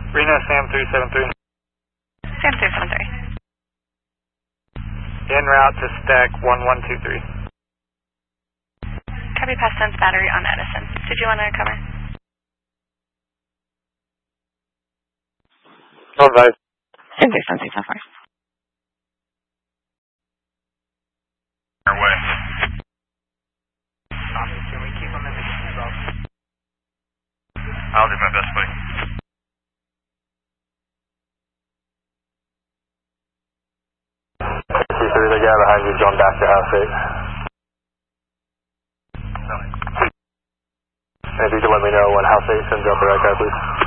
Reno Sam 373. Sam 373. En route to stack 1123. Copy, past sense battery on Edison. Did you want to cover? On Vice. Sam 373 so far. Our way. Can we keep them in the control? I'll do my best, buddy. The guy behind you is going back to house 8. If you could let me know when house 8 sends up the right guy, please.